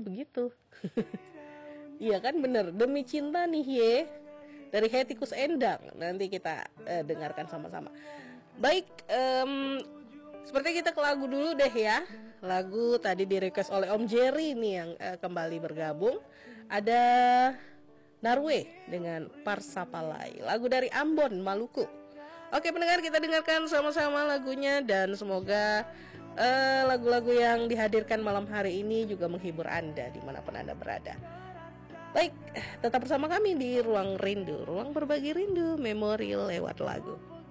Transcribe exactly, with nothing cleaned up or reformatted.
begitu. Iya kan, bener, demi cinta nih ye, dari Hetty Koes Endang. Nanti kita uh, dengarkan sama-sama. Baik, um, seperti kita ke lagu dulu deh ya. Lagu tadi di request oleh Om Jerry nih yang uh, kembali bergabung. Ada Narwe dengan Parsapalai, lagu dari Ambon, Maluku. Oke pendengar, kita dengarkan sama-sama lagunya. Dan semoga uh, lagu-lagu yang dihadirkan malam hari ini juga menghibur Anda dimanapun Anda berada. Baik, tetap bersama kami di Ruang Rindu, ruang berbagi rindu, memori lewat lagu.